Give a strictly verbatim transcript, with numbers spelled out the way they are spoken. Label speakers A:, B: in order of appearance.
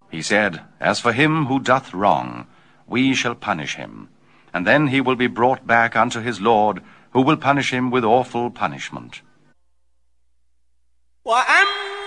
A: He said, As for him who doth wrong, we shall punish him, and then he will be brought back unto his Lord, who will punish him with awful punishment.
B: وَأَمَّا